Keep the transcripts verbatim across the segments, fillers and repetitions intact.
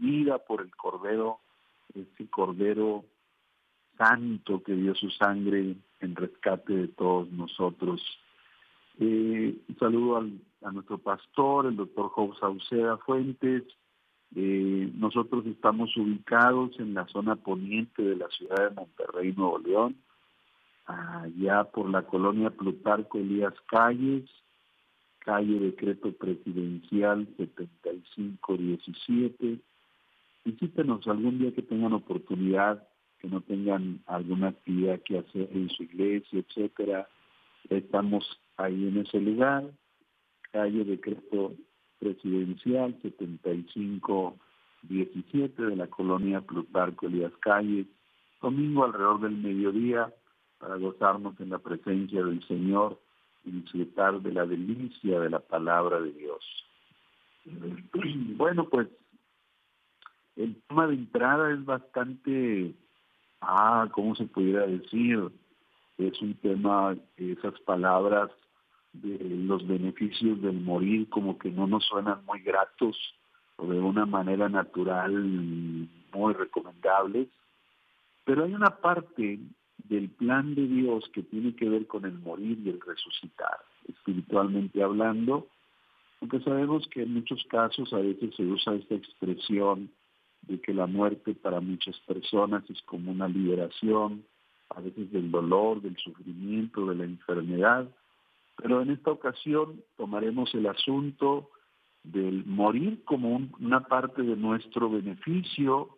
vida por el Cordero, ese Cordero Santo que dio su sangre en rescate de todos nosotros. Eh, un saludo al, a nuestro pastor, el doctor Job Sauceda Fuentes. Eh, nosotros estamos ubicados en la zona poniente de la ciudad de Monterrey, Nuevo León, allá por la colonia Plutarco Elías Calles, calle Decreto Presidencial setenta y cinco diecisiete. Visítenos algún día que tengan oportunidad, que no tengan alguna actividad que hacer en su iglesia, etcétera. Estamos ahí en ese lugar, calle Decreto Presidencial setenta y cinco diecisiete de la colonia Plutarco Elías Calles, domingo alrededor del mediodía, para gozarnos en la presencia del Señor y disfrutar de la delicia de la palabra de Dios. Bueno, pues el tema de entrada es bastante, ah, ¿cómo se pudiera decir? Es un tema, esas palabras de los beneficios del morir como que no nos suenan muy gratos o de una manera natural muy recomendables, pero hay una parte del plan de Dios que tiene que ver con el morir y el resucitar, espiritualmente hablando, aunque sabemos que en muchos casos a veces se usa esta expresión de que la muerte para muchas personas es como una liberación, a veces del dolor, del sufrimiento, de la enfermedad, pero en esta ocasión tomaremos el asunto del morir como un, una parte de nuestro beneficio,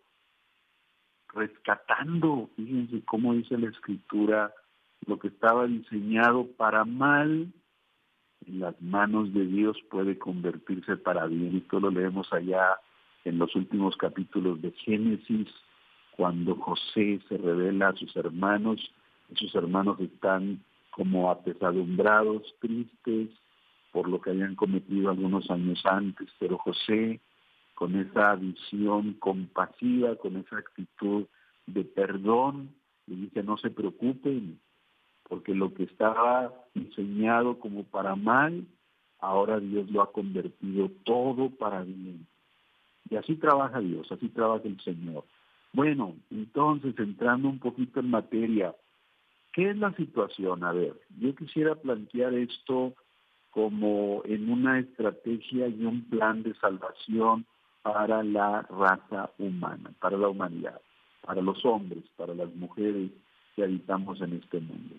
rescatando, fíjense cómo dice la Escritura, lo que estaba diseñado para mal, en las manos de Dios puede convertirse para bien. Esto lo leemos allá en los últimos capítulos de Génesis, cuando José se revela a sus hermanos, y sus hermanos están como apesadumbrados, tristes, por lo que habían cometido algunos años antes, pero José, con esa visión compasiva, con esa actitud de perdón, le dice: no se preocupen, porque lo que estaba diseñado como para mal, ahora Dios lo ha convertido todo para bien. Y así trabaja Dios, así trabaja el Señor. Bueno, entonces, entrando un poquito en materia, ¿qué es la situación? A ver, yo quisiera plantear esto como en una estrategia y un plan de salvación para la raza humana, para la humanidad, para los hombres, para las mujeres que habitamos en este mundo.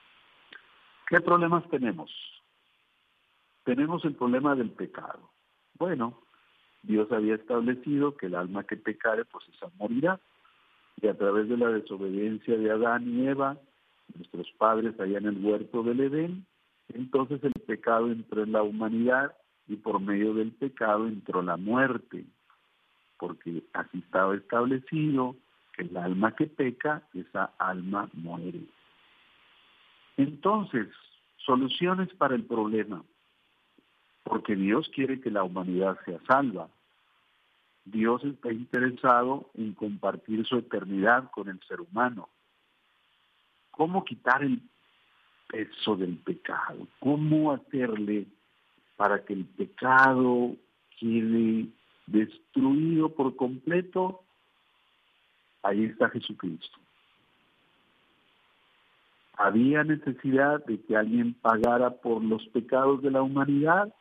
¿Qué problemas tenemos? Tenemos el problema del pecado. Bueno, Dios había establecido que el alma que pecare, pues esa morirá. Y a través de la desobediencia de Adán y Eva, nuestros padres allá en el huerto del Edén, entonces el pecado entró en la humanidad y por medio del pecado entró la muerte, porque así estaba establecido que el alma que peca, esa alma muere. Entonces, soluciones para el problema, porque Dios quiere que la humanidad sea salva. Dios está interesado en compartir su eternidad con el ser humano. ¿Cómo quitar el peso del pecado? ¿Cómo hacerle para que el pecado quede destruido por completo? Ahí está Jesucristo. ¿Había necesidad de que alguien pagara por los pecados de la humanidad?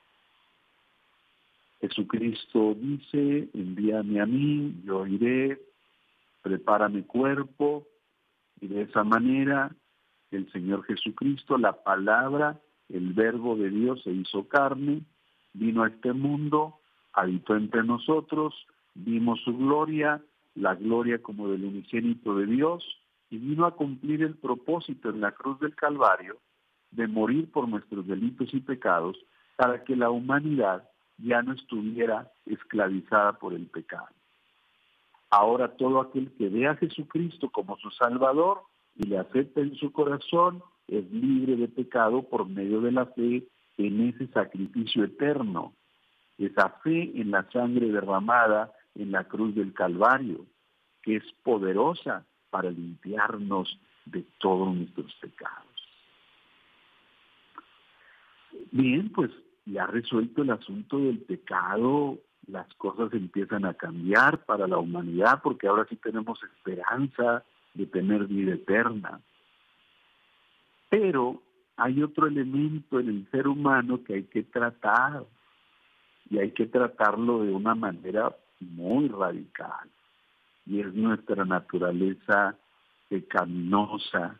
Jesucristo dice: envíame a mí, yo iré, prepara mi cuerpo, y de esa manera el Señor Jesucristo, la palabra, el verbo de Dios se hizo carne, vino a este mundo, habitó entre nosotros, vimos su gloria, la gloria como del unigénito de Dios, y vino a cumplir el propósito en la cruz del Calvario de morir por nuestros delitos y pecados para que la humanidad ya no estuviera esclavizada por el pecado. Ahora todo aquel que ve a Jesucristo como su Salvador y le acepta en su corazón es libre de pecado por medio de la fe en ese sacrificio eterno, esa fe en la sangre derramada en la cruz del Calvario, que es poderosa para limpiarnos de todos nuestros pecados. Bien, pues ya resuelto el asunto del pecado, las cosas empiezan a cambiar para la humanidad, porque ahora sí tenemos esperanza de tener vida eterna. Pero hay otro elemento en el ser humano que hay que tratar, y hay que tratarlo de una manera muy radical, y es nuestra naturaleza pecaminosa,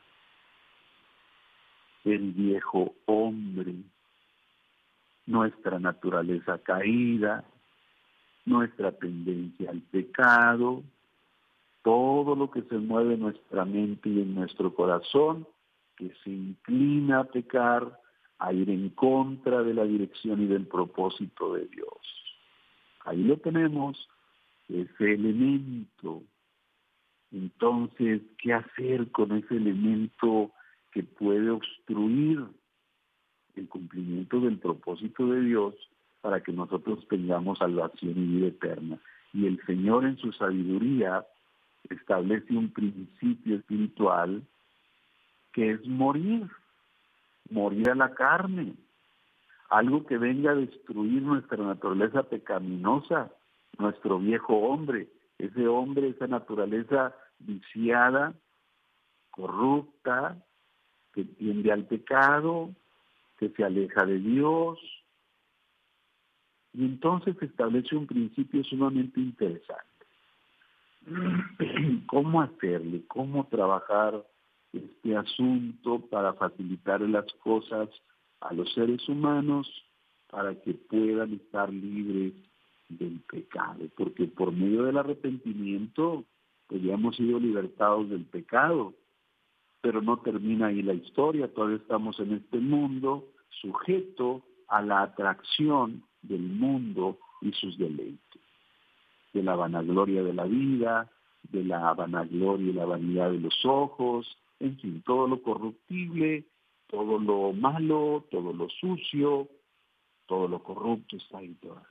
el viejo hombre, nuestra naturaleza caída, nuestra tendencia al pecado, todo lo que se mueve en nuestra mente y en nuestro corazón, que se inclina a pecar, a ir en contra de la dirección y del propósito de Dios. Ahí lo tenemos, ese elemento. Entonces, ¿qué hacer con ese elemento que puede obstruir el cumplimiento del propósito de Dios para que nosotros tengamos salvación y vida eterna? Y el Señor en su sabiduría establece un principio espiritual que es morir, morir a la carne, algo que venga a destruir nuestra naturaleza pecaminosa, nuestro viejo hombre, ese hombre, esa naturaleza viciada, corrupta, que tiende al pecado, que se aleja de Dios. Y entonces se establece un principio sumamente interesante. ¿Cómo hacerle? ¿Cómo trabajar este asunto para facilitar las cosas a los seres humanos para que puedan estar libres del pecado? Porque por medio del arrepentimiento pues ya hemos sido libertados del pecado, pero no termina ahí la historia. Todavía estamos en este mundo sujeto a la atracción del mundo y sus deleites, de la vanagloria de la vida, de la vanagloria y la vanidad de los ojos, en fin, todo lo corruptible, todo lo malo, todo lo sucio, todo lo corrupto está ahí todavía.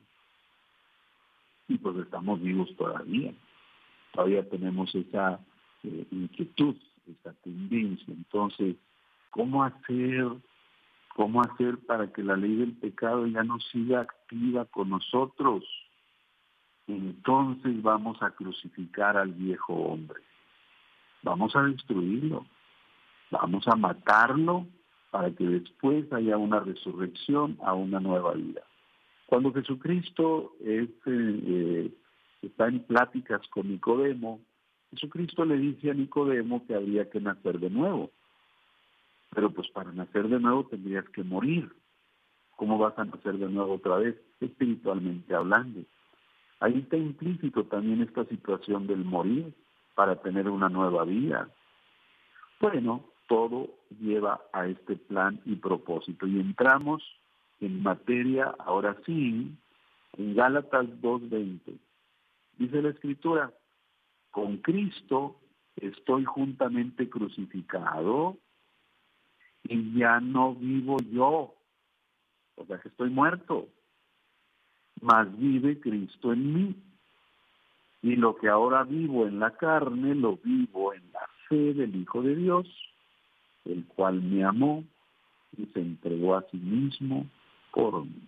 Y pues estamos vivos todavía, todavía tenemos esa eh, inquietud, esa tendencia. Entonces, ¿cómo hacer, cómo hacer para que la ley del pecado ya no siga activa con nosotros? Entonces vamos a crucificar al viejo hombre, vamos a destruirlo, vamos a matarlo para que después haya una resurrección a una nueva vida. Cuando Jesucristo es, eh, está en pláticas con Nicodemo, Jesucristo le dice a Nicodemo que habría que nacer de nuevo, pero pues para nacer de nuevo tendrías que morir. ¿Cómo vas a nacer de nuevo otra vez? Espiritualmente hablando. Ahí está implícito también esta situación del morir para tener una nueva vida. Bueno, todo lleva a este plan y propósito. Y entramos en materia, ahora sí, en Gálatas dos veinte. Dice la Escritura, con Cristo estoy juntamente crucificado y ya no vivo yo, o sea que estoy muerto, mas vive Cristo en mí. Y lo que ahora vivo en la carne, lo vivo en la fe del Hijo de Dios, el cual me amó y se entregó a sí mismo por mí.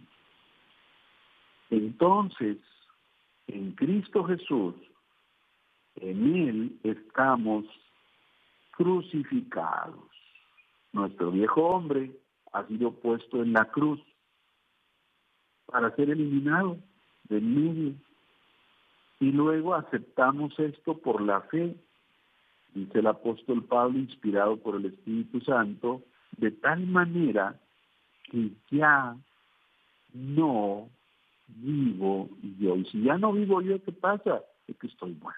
Entonces, en Cristo Jesús, en Él estamos crucificados. Nuestro viejo hombre ha sido puesto en la cruz para ser eliminado del medio. Y luego aceptamos esto por la fe, dice el apóstol Pablo, inspirado por el Espíritu Santo, de tal manera que ya no vivo yo. Y si ya no vivo yo, ¿qué pasa? Es que estoy muerto.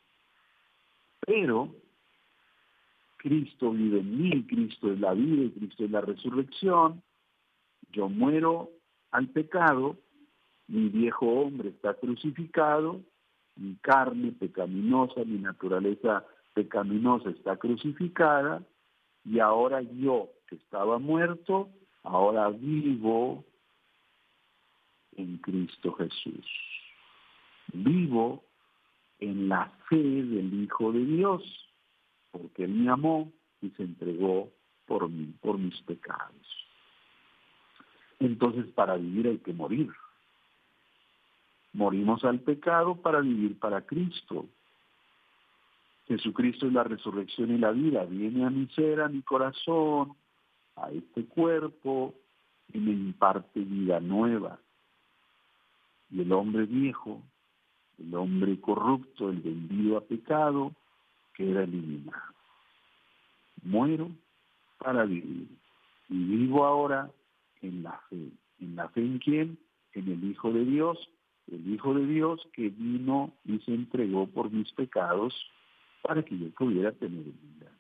Pero Cristo vive en mí, Cristo es la vida y Cristo es la resurrección. Yo muero al pecado, mi viejo hombre está crucificado, mi carne pecaminosa, mi naturaleza pecaminosa está crucificada, y ahora yo, que estaba muerto, ahora vivo en Cristo Jesús. Vivo en la fe del Hijo de Dios, porque Él me amó y se entregó por mí, por mis pecados. Entonces, para vivir hay que morir. Morimos al pecado para vivir para Cristo. Jesucristo es la resurrección y la vida. Viene a mi ser, a mi corazón, a este cuerpo, y me imparte vida nueva. Y el hombre viejo, el hombre corrupto, el vendido a pecado, queda eliminado. Muero para vivir. Y vivo ahora en la fe. ¿En la fe en quién? En el Hijo de Dios. El Hijo de Dios que vino y se entregó por mis pecados para que yo pudiera tener vida.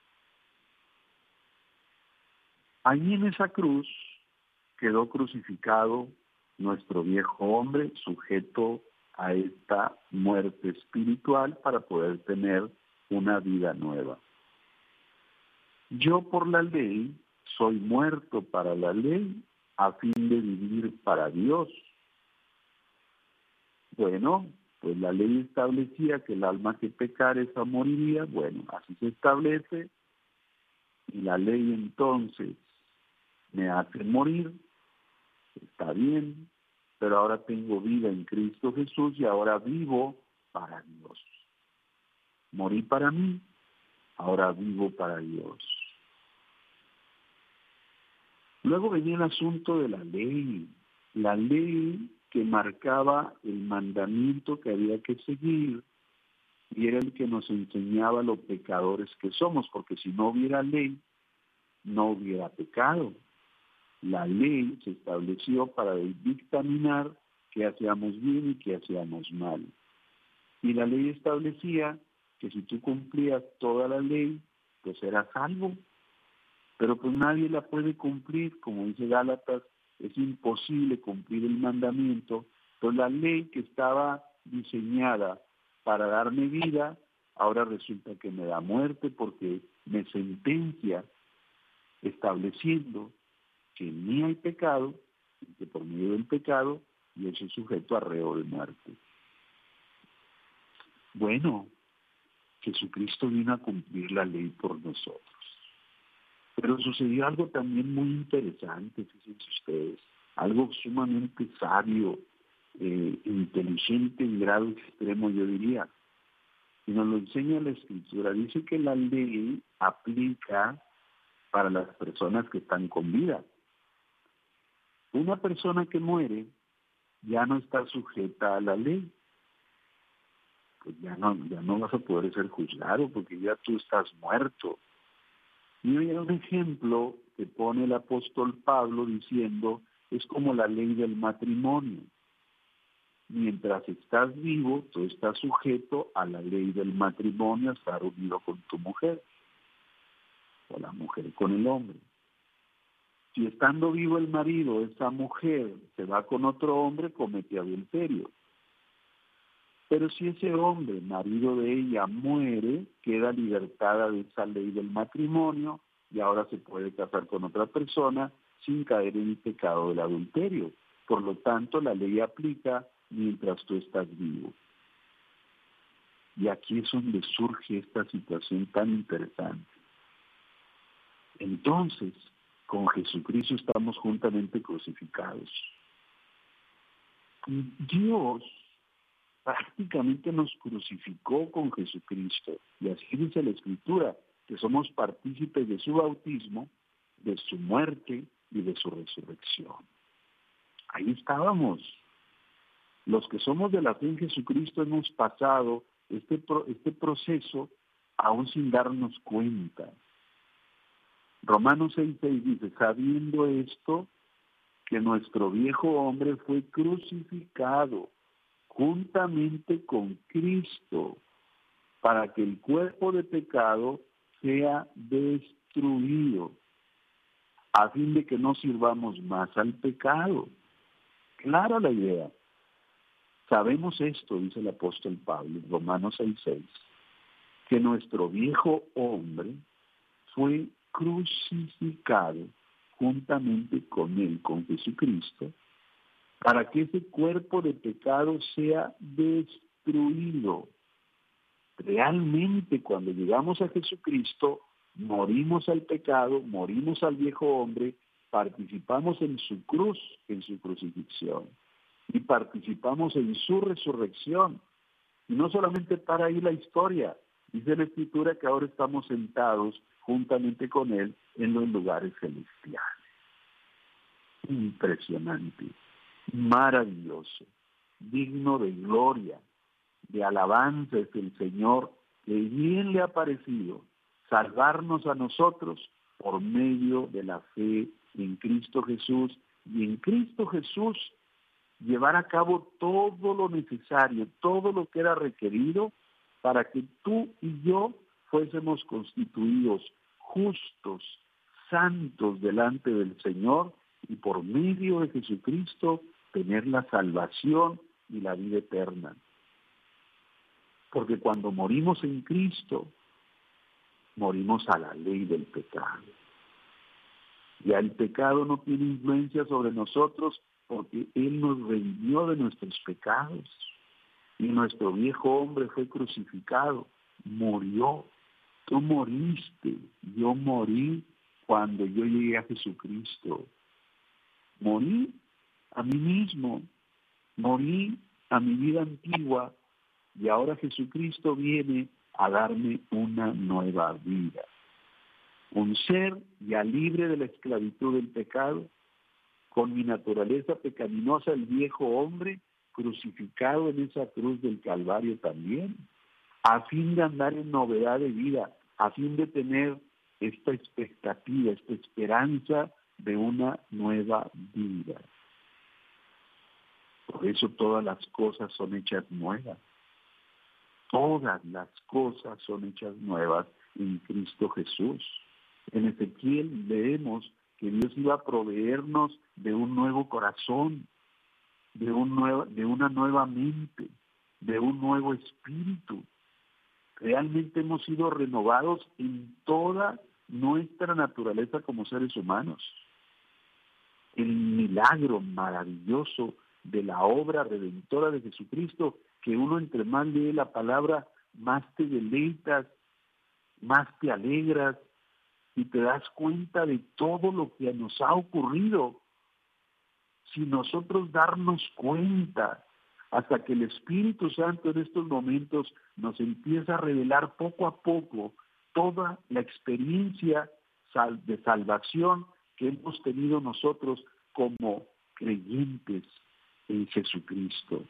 Allí en esa cruz quedó crucificado nuestro viejo hombre, sujeto a esta muerte espiritual para poder tener una vida nueva. Yo por la ley soy muerto para la ley a fin de vivir para Dios. Bueno, pues la ley establecía que el alma que pecare esa moriría. Bueno, así se establece, y la ley entonces me hace morir. Está bien, pero ahora tengo vida en Cristo Jesús y ahora vivo para Dios. Morí para mí, ahora vivo para Dios. Luego venía el asunto de la ley, la ley que marcaba el mandamiento que había que seguir, y era el que nos enseñaba los pecadores que somos, porque si no hubiera ley, no hubiera pecado. La ley se estableció para dictaminar qué hacíamos bien y qué hacíamos mal. Y la ley establecía que si tú cumplías toda la ley, pues eras salvo. Pero pues nadie la puede cumplir, como dice Gálatas, es imposible cumplir el mandamiento. Pues la ley que estaba diseñada para darme vida, ahora resulta que me da muerte porque me sentencia estableciendo que en mí hay pecado, y que por medio del pecado yo soy sujeto a reo de muerte. Bueno, Jesucristo vino a cumplir la ley por nosotros. Pero sucedió algo también muy interesante, fíjense ustedes, algo sumamente sabio, eh, inteligente en grado extremo, yo diría. Y nos lo enseña la Escritura. Dice que la ley aplica para las personas que están con vida. Una persona que muere ya no está sujeta a la ley. Pues ya no, ya no vas a poder ser juzgado porque ya tú estás muerto. Y hay un ejemplo que pone el apóstol Pablo diciendo, es como la ley del matrimonio. Mientras estás vivo, tú estás sujeto a la ley del matrimonio, a estar unido con tu mujer, o la mujer con el hombre. Si estando vivo el marido, esa mujer se va con otro hombre, comete adulterio. Pero si ese hombre, marido de ella, muere, queda libertada de esa ley del matrimonio y ahora se puede casar con otra persona sin caer en el pecado del adulterio. Por lo tanto, la ley aplica mientras tú estás vivo. Y aquí es donde surge esta situación tan interesante. Entonces, con Jesucristo estamos juntamente crucificados. Dios prácticamente nos crucificó con Jesucristo. Y así dice la Escritura, que somos partícipes de su bautismo, de su muerte y de su resurrección. Ahí estábamos. Los que somos de la fe en Jesucristo hemos pasado este, pro, este proceso aún sin darnos cuenta. Romanos seis seis dice, sabiendo esto, que nuestro viejo hombre fue crucificado juntamente con Cristo, para que el cuerpo de pecado sea destruido, a fin de que no sirvamos más al pecado. Clara la idea. Sabemos esto, dice el apóstol Pablo en Romanos seis seis, que nuestro viejo hombre fue crucificado juntamente con él, con Jesucristo, para que ese cuerpo de pecado sea destruido. Realmente, cuando llegamos a Jesucristo, morimos al pecado, morimos al viejo hombre, participamos en su cruz, en su crucifixión. y participamos en su resurrección. Y no solamente para ahí la historia, dice la Escritura que ahora estamos sentados juntamente con Él en los lugares celestiales. Impresionante, maravilloso, digno de gloria, de alabanza es el Señor, que bien le ha parecido salvarnos a nosotros por medio de la fe en Cristo Jesús, y en Cristo Jesús llevar a cabo todo lo necesario, todo lo que era requerido para que tú y yo fuésemos constituidos justos, santos delante del Señor, y por medio de Jesucristo tener la salvación y la vida eterna. Porque cuando morimos en Cristo, morimos a la ley del pecado. Ya el pecado no tiene influencia sobre nosotros porque Él nos redimió de nuestros pecados. Y nuestro viejo hombre fue crucificado, murió. Tú moriste, yo morí cuando yo llegué a Jesucristo. Morí a mí mismo, morí a mi vida antigua, y ahora Jesucristo viene a darme una nueva vida. Un ser ya libre de la esclavitud del pecado, con mi naturaleza pecaminosa, el viejo hombre, crucificado en esa cruz del Calvario también, a fin de andar en novedad de vida, a fin de tener esta expectativa, esta esperanza de una nueva vida. Por eso todas las cosas son hechas nuevas. Todas las cosas son hechas nuevas en Cristo Jesús. En Ezequiel leemos que Dios iba a proveernos de un nuevo corazón, de, un nuevo, de una nueva mente, de un nuevo espíritu. Realmente hemos sido renovados en toda nuestra naturaleza como seres humanos. El milagro maravilloso de la obra redentora de Jesucristo, que uno entre más lee la palabra, más te deleitas, más te alegras, y te das cuenta de todo lo que nos ha ocurrido, sin nosotros darnos cuenta, hasta que el Espíritu Santo en estos momentos nos empieza a revelar poco a poco toda la experiencia de salvación que hemos tenido nosotros como creyentes en Jesucristo.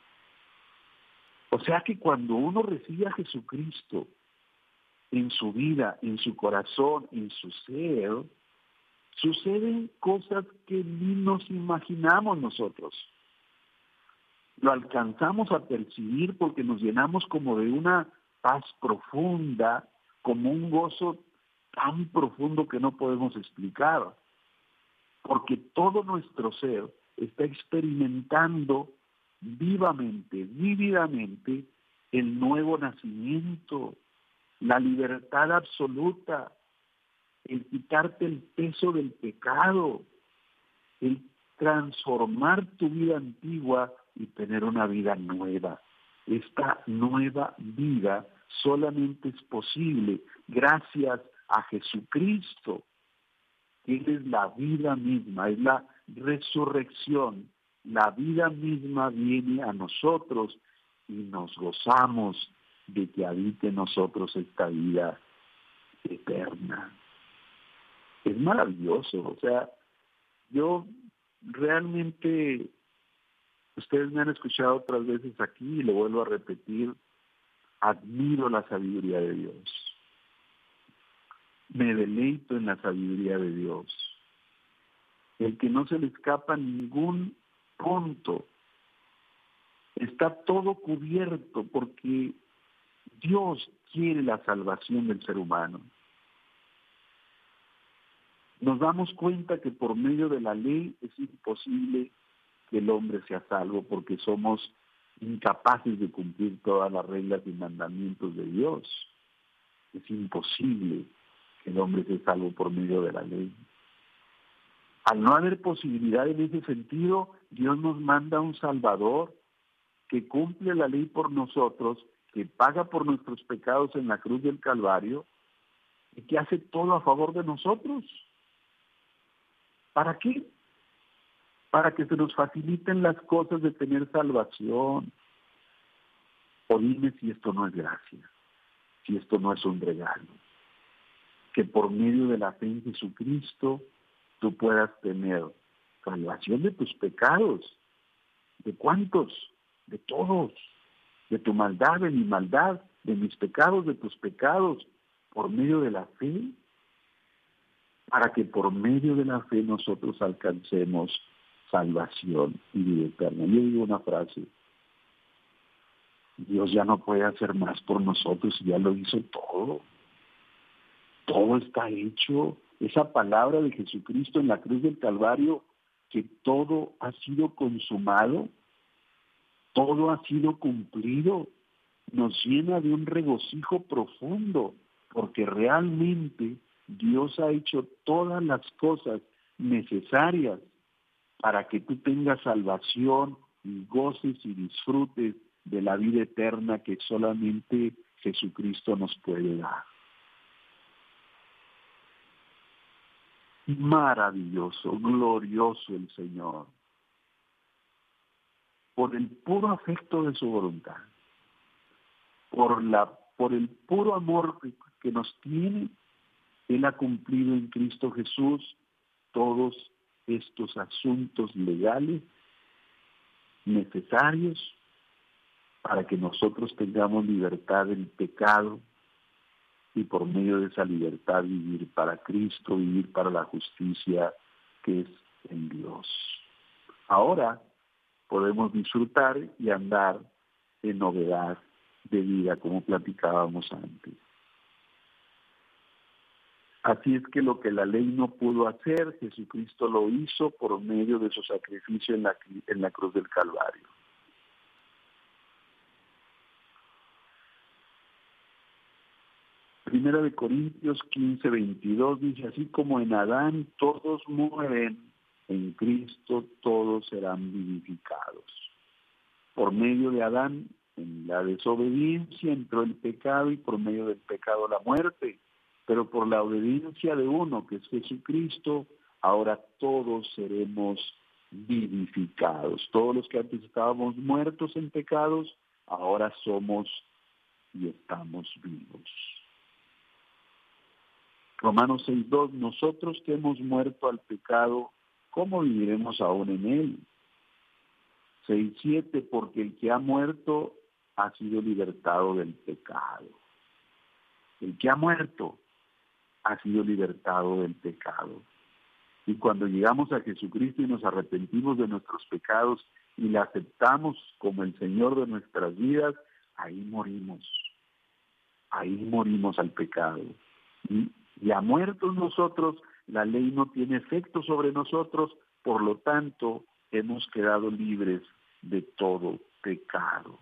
O sea que cuando uno recibe a Jesucristo en su vida, en su corazón, en su ser, suceden cosas que ni nos imaginamos nosotros. Lo alcanzamos a percibir porque nos llenamos como de una paz profunda, como un gozo tan profundo que no podemos explicar, porque todo nuestro ser está experimentando vivamente, vívidamente, el nuevo nacimiento, la libertad absoluta, el quitarte el peso del pecado, el transformar tu vida antigua y tener una vida nueva. Esta nueva vida solamente es posible gracias a Jesucristo. Él es la vida misma, es la resurrección. La vida misma viene a nosotros y nos gozamos de que habite en nosotros esta vida eterna. Es maravilloso, o sea, yo realmente, ustedes me han escuchado otras veces aquí y lo vuelvo a repetir, admiro la sabiduría de Dios. Me deleito en la sabiduría de Dios. El que no se le escapa ningún punto. Está todo cubierto porque Dios quiere la salvación del ser humano. Nos damos cuenta que por medio de la ley es imposible que el hombre sea salvo porque somos incapaces de cumplir todas las reglas y mandamientos de Dios. Es imposible que el hombre sea salvo por medio de la ley. Al no haber posibilidad en ese sentido, Dios nos manda un Salvador que cumple la ley por nosotros, que paga por nuestros pecados en la cruz del Calvario y que hace todo a favor de nosotros. ¿Para qué? para que se nos faciliten las cosas de tener salvación. O dime si esto no es gracia, si esto no es un regalo. Que por medio de la fe en Jesucristo tú puedas tener salvación de tus pecados. ¿De cuántos? De todos. De tu maldad, de mi maldad, de mis pecados, de tus pecados, por medio de la fe, para que por medio de la fe nosotros alcancemos salvación y vida eterna. Yo digo una frase: Dios ya no puede hacer más por nosotros, ya lo hizo todo. Todo está hecho. Esa palabra de Jesucristo en la cruz del Calvario, que todo ha sido consumado, todo ha sido cumplido, nos llena de un regocijo profundo, porque realmente Dios ha hecho todas las cosas necesarias para que tú tengas salvación y goces y disfrutes de la vida eterna que solamente Jesucristo nos puede dar. Maravilloso, glorioso el Señor, por el puro afecto de su voluntad, por la, por el puro amor que, que nos tiene. Él ha cumplido en Cristo Jesús todos estos asuntos legales necesarios para que nosotros tengamos libertad del pecado y por medio de esa libertad vivir para Cristo, vivir para la justicia que es en Dios. Ahora podemos disfrutar y andar en novedad de vida, como platicábamos antes. Así es que lo que la ley no pudo hacer, Jesucristo lo hizo por medio de su sacrificio en la, en la cruz del Calvario. Primera de Corintios quince, veintidós dice: así como en Adán todos mueren, en Cristo todos serán vivificados. Por medio de Adán, en la desobediencia entró el pecado y por medio del pecado la muerte. Pero por la obediencia de uno, que es Jesucristo, ahora todos seremos vivificados. Todos los que antes estábamos muertos en pecados, ahora somos y estamos vivos. Romanos seis, dos, nosotros que hemos muerto al pecado, ¿cómo viviremos aún en él? seis, siete, porque el que ha muerto ha sido libertado del pecado. El que ha muerto ha sido libertado del pecado. Y cuando llegamos a Jesucristo y nos arrepentimos de nuestros pecados y le aceptamos como el Señor de nuestras vidas, ahí morimos. Ahí morimos al pecado. Y ya muertos nosotros, la ley no tiene efecto sobre nosotros, por lo tanto, hemos quedado libres de todo pecado.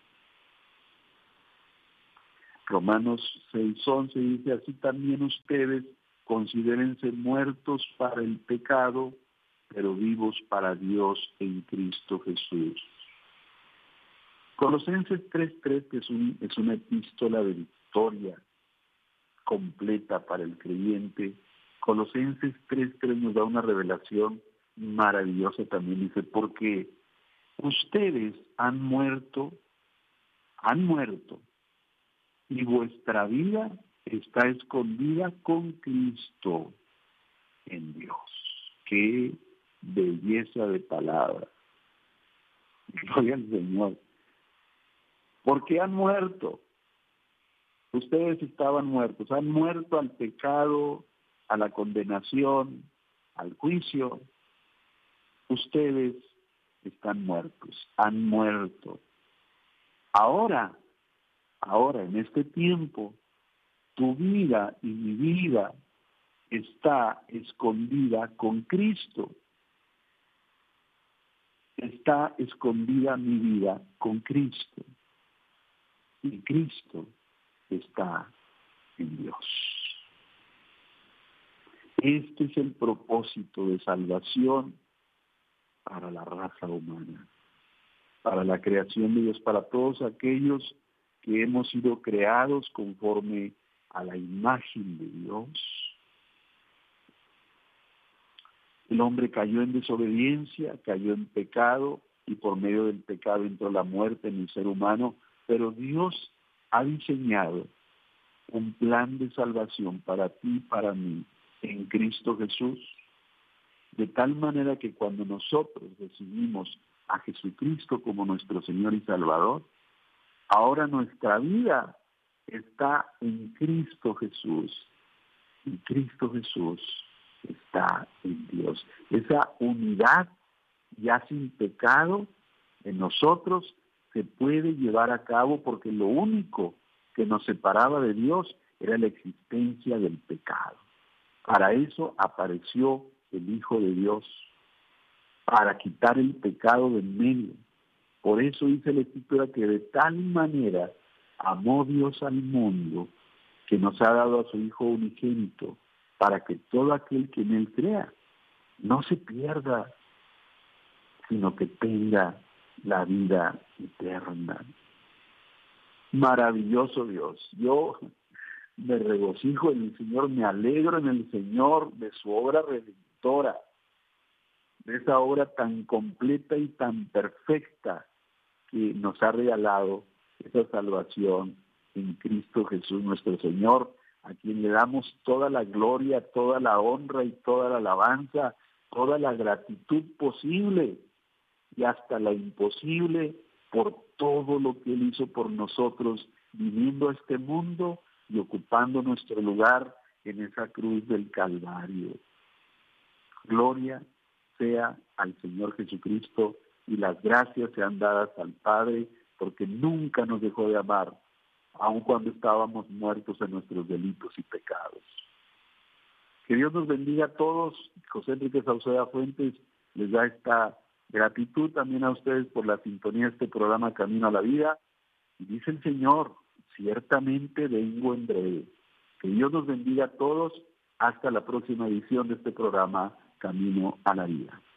Romanos seis, once dice: así también ustedes considérense muertos para el pecado, pero vivos para Dios en Cristo Jesús. Colosenses tres, tres, que es, un, es una epístola de victoria completa para el creyente. Colosenses tres, tres nos da una revelación maravillosa también. Dice: porque ustedes han muerto, han muerto, y vuestra vida está escondida con Cristo en Dios. ¡Qué belleza de palabra! Gloria al Señor. Porque han muerto. Ustedes estaban muertos. Han muerto al pecado, a la condenación, al juicio. Ustedes están muertos. Han muerto. Ahora, ahora en este tiempo, tu vida y mi vida está escondida con Cristo. Está escondida mi vida con Cristo. Y Cristo está en Dios. Este es el propósito de salvación para la raza humana, para la creación de Dios, para todos aquellos que hemos sido creados conforme a la imagen de Dios. El hombre cayó en desobediencia, cayó en pecado, y por medio del pecado entró la muerte en el ser humano, pero Dios ha diseñado un plan de salvación para ti y para mí en Cristo Jesús, de tal manera que cuando nosotros recibimos a Jesucristo como nuestro Señor y Salvador, ahora nuestra vida está en Cristo Jesús. En Cristo Jesús está en Dios. Esa unidad ya sin pecado en nosotros se puede llevar a cabo, porque lo único que nos separaba de Dios era la existencia del pecado. Para eso apareció el Hijo de Dios, para quitar el pecado del medio. Por eso dice la Escritura que de tal manera amó Dios al mundo, que nos ha dado a su Hijo unigénito, para que todo aquel que en Él crea no se pierda, sino que tenga la vida eterna. Maravilloso Dios. Yo me regocijo en el Señor, me alegro en el Señor de su obra redentora, de esa obra tan completa y tan perfecta que nos ha regalado esa salvación en Cristo Jesús nuestro Señor, a quien le damos toda la gloria, toda la honra y toda la alabanza, toda la gratitud posible y hasta la imposible por todo lo que Él hizo por nosotros, viniendo a este mundo y ocupando nuestro lugar en esa cruz del Calvario. Gloria sea al Señor Jesucristo, y las gracias sean dadas al Padre, porque nunca nos dejó de amar, aun cuando estábamos muertos en nuestros delitos y pecados. Que Dios nos bendiga a todos. José Enrique Sauceda Fuentes les da esta gratitud también a ustedes por la sintonía de este programa Camino a la Vida. Y dice el Señor, ciertamente vengo en breve. Que Dios nos bendiga a todos. Hasta la próxima edición de este programa Camino a la Vida.